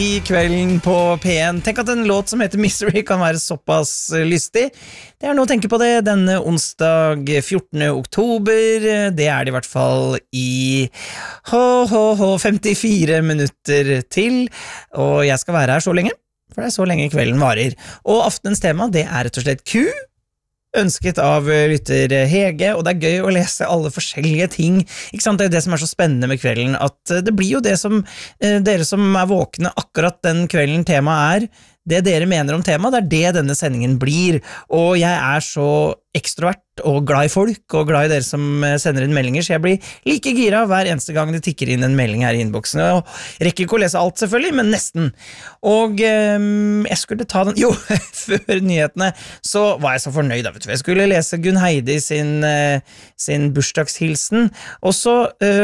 I kvelden på P1. Tenk at en låt som heter Misery kan være såpass lystig. Det noe å tenke på det denne onsdag 14. oktober. Det det I hvert fall I 54 minutter til. Og jeg skal være her så lenge, for det så lenge kvelden varer. Og aftenens tema, det rett og slett Q. Ønsket av lytter Hege, og det gøy å lese alle forskjellige ting, ikke sant? Det det som så spennende med kvelden, at det blir jo det som dere som våkne akkurat den kvelden temaet det dere mener om temaet, det det denne sendingen blir, og jeg så ekstrovert og glad I folk, og glad I dere som sender inn meldinger, så jeg blir like gira hver eneste gang det tikker inn en melding her I innboksen, og rekker ikke å lese alt selvfølgelig, men nesten. Og jeg skulle ta den, jo, før nyhetene, så var jeg så fornøyd, vet du. Jeg skulle lese Gunn Heidi sin bursdagshilsen, og så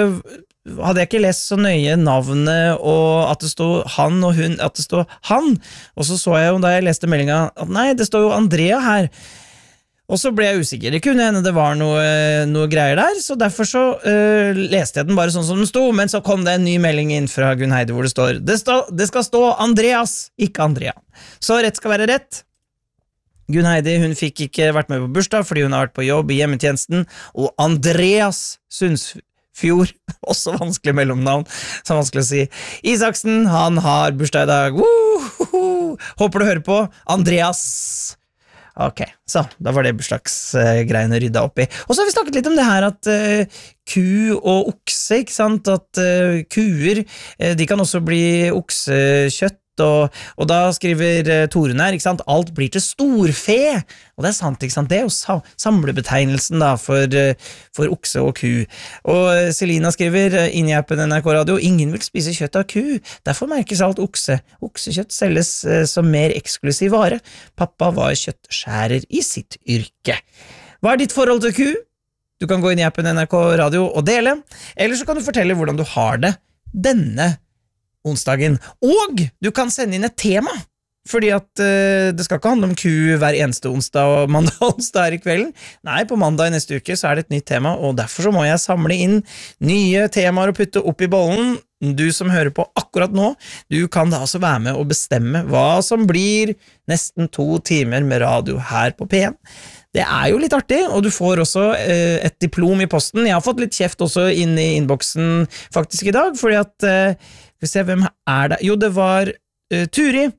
hadde jeg ikke lest så nøye navnet og at det stod han og hun, at det stod han, og så jeg jo da jeg leste meldingen at nei, det står jo Andrea her, og så ble jeg usikker, det kunne hende det var noe greier der, så derfor så leste jeg den bare sånn som den stod, men så kom det en ny melding inn fra Gunn Heidi hvor det skal stå Andreas, ikke Andrea, så rett skal være rett. Gunn Heidi, hun fikk ikke vært med på bursdag fordi hun har vært på jobb I hjemmetjenesten, og Andreas Sundsfjord, også vanskelig mellomnavn, så vanskelig å si. Isaksen, han har bursdag I dag. Håper du hører på. Andreas. Ok, så da var det bursdagsgreiene rydda opp I. Og så har vi snakket litt om det her at ku og okse, ikke sant? At kuer, de kan også bli oksekjøtt, og da skriver Torun her, ikke sant? Alt blir til storfe, og det sant, ikke sant? Det jo samlebetegnelsen da for okse og ku. Og Selina skriver inn I appen NRK Radio, ingen vil spise kjøtt av ku, derfor merkes alt okse. Oksekjøtt selges som mer eksklusiv vare. Pappa var kjøttskjærer I sitt yrke. Hva ditt forhold til ku? Du kan gå inn I appen NRK Radio og dele, eller så kan du fortelle hvordan du har det denne onsdagen, og du kan sende inn et tema, fordi at det skal ikke handle om ku hver eneste onsdag og mandag og onsdag her I kvelden. Nei, på mandag I neste uke så det et nytt tema, og derfor så må jeg samle inn nye temaer og putte opp I bollen. Du som hører på akkurat nå, du kan da altså være med og bestemme hva som blir nesten 2 timer med radio her på P1. Det jo litt artig, og du får også et diplom I posten. Jeg har fått litt kjeft også inn I innboksen faktisk I dag, fordi at skal vi se, hvem det? Jo, det var Turi,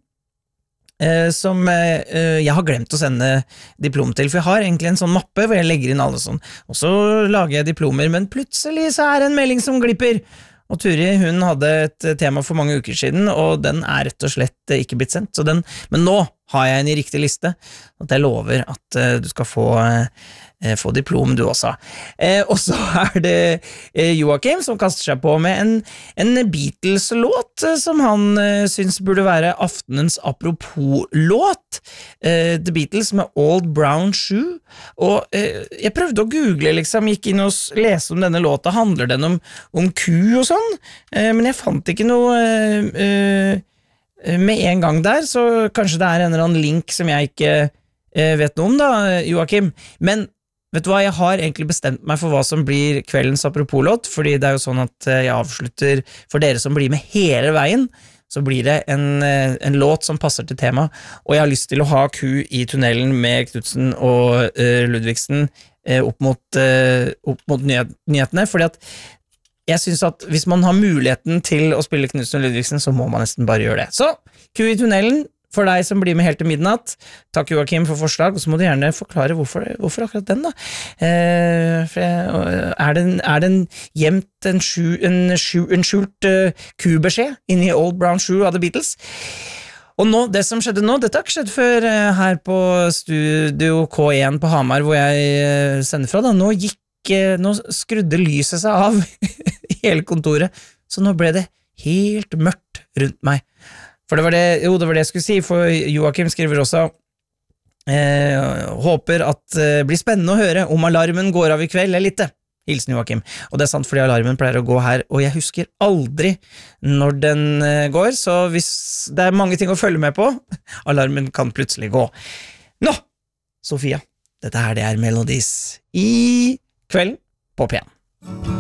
som jeg har glemt å sende diplom til, for jeg har egentlig en sånn mappe hvor jeg legger inn alle sånn, og så lager jeg diplomer, men plutselig så det en melding som glipper, og Turi, hun hadde et tema for mange uker siden, og den rett og slett ikke blitt sendt, men nå har jeg en I riktig liste, og jeg lover at du skal få diplom du også. Og så det Joakim som kaster seg på med en Beatles-låt som han synes burde være aftenens apropos-låt. The Beatles med Old Brown Shoe, og jeg prøvde å google, liksom, gikk inn og lese om denne låta, handler den om ku og sånn, men jeg fant ikke noe med en gang der, så kanskje det en eller annen link som jeg ikke vet noe om da, Joakim, men vet du hva, jeg har egentlig bestemt meg for hva som blir kveldens apropos-låt, fordi det jo sånn at jeg avslutter for dere som blir med hele veien, så blir det en låt som passer til tema, og jeg har lyst til å ha ku I tunnelen med Knudsen og Ludvigsen opp mot nyhetene, fordi at jeg synes at hvis man har muligheten til å spille Knudsen og Ludvigsen, så må man nesten bare gjøre det. Så, ku I tunnelen, for deg som blir med helt til midnatt. Takk Joakim for forslag, og så må du gjerne forklare hvorfor akkurat den da. For det gjemt en skjult kubeskjed inni Old Brown Shoe av The Beatles? Og nå, det som skjedde nå, dette har ikke skjedd før her på Studio K1 på Hamar, hvor jeg sender fra da. Nå skrudde lyset seg av I hele kontoret, så nå ble det helt mørkt rundt meg. For det var det jeg skulle si, for Joakim skriver også håper at blir spennende å høre om alarmen går av I kveld eller ikke. Hilsen Joakim. Og det sant fordi alarmen pleier å gå her, og jeg husker aldri når den går, så hvis det mange ting å følge med på, alarmen kan plutselig gå. Nå, Sofia, dette her det Melodies I kvelden på P1.